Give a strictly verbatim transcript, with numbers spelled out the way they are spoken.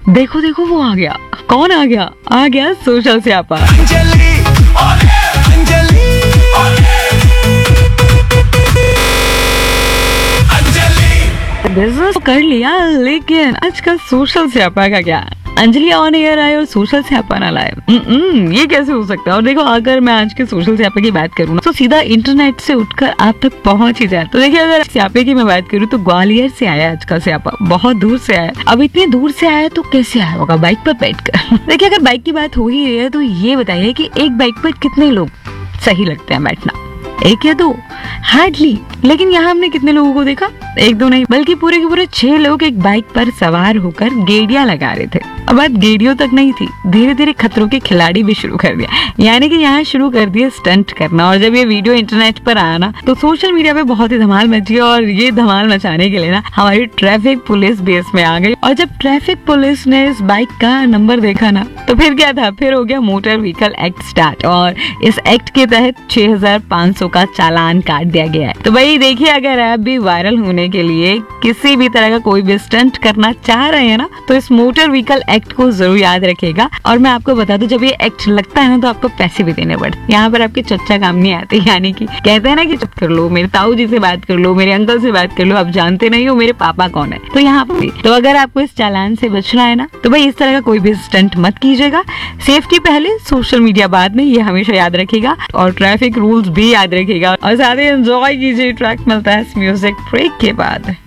देखो देखो वो आ गया। कौन आ गया? आ गया सोशल स्यापा। बिजनेस कर लिया, लेकिन आजकल सोशल स्यापा का क्या? अंजलि ऑन एयर आए और सोशल स्यापा ना लाए, ये कैसे हो सकता है? और देखो, अगर मैं आज के सोशल स्यापे की बात करूँ ना, तो सीधा इंटरनेट से उठकर आप तक पहुंच ही जाए। तो देखिए, अगर स्यापे की मैं बात करूँ तो ग्वालियर से आया आज का स्यापा, बहुत दूर से आया। अब इतनी दूर से आया तो कैसे आया होगा? बाइक पर बैठकर। देखिए, अगर बाइक की बात हो ही रही है तो ये बताइए कि एक बाइक पर कितने लोग सही लगते हैं बैठना? एक या दो? हार्डली। लेकिन यहाँ हमने कितने लोगों को देखा? एक दो नहीं, बल्कि पूरे के पूरे छह लोग एक बाइक पर सवार होकर गेड़ियां लगा रहे थे। अब बात गेड़ियों तक नहीं थी, धीरे धीरे खतरों के खिलाड़ी भी शुरू कर दिया, यानी कि यहाँ शुरू कर दिया स्टंट करना। और जब ये वीडियो इंटरनेट पर आया ना, तो सोशल मीडिया पे बहुत ही धमाल मची। और ये धमाल मचाने के लिए ना हमारी ट्रैफिक पुलिस भी इसमें आ गई। और जब ट्रैफिक पुलिस ने इस बाइक का नंबर देखा ना, तो फिर क्या था? फिर हो गया मोटर व्हीकल एक्ट स्टार्ट। और इस एक्ट के तहत छह हजार पाँच सौ का चालान काट दिया गया है। तो भाई देखिए, अगर आप भी वायरल होने के लिए किसी भी तरह का कोई भी स्टंट करना चाह रहे हैं ना, तो इस मोटर व्हीकल एक्ट को जरूर याद रखिएगा। और मैं आपको बता दूं, जब ये एक्ट लगता है ना, तो आपको पैसे भी देने पड़ते। यहाँ पर आपके चच्चा काम नहीं आते, यानी कि कहते हैं ना कि चुप कर लो, मेरे ताऊ जी से बात कर लो, मेरे अंकल से बात कर लो, आप जानते नहीं हो मेरे पापा कौन है। तो यहाँ पर भी, तो अगर आपको इस चालान से बचना है ना, तो भाई इस तरह का कोई भी स्टंट मत कीजिएगा। सेफ्टी पहले, सोशल मीडिया बाद में, ये हमेशा याद रखिएगा। और ट्रैफिक रूल्स भी याद रखिएगा। और साथ ही एंजॉय कीजिए। ट्रैक मिलता है इस म्यूजिक ब्रेक के बाद।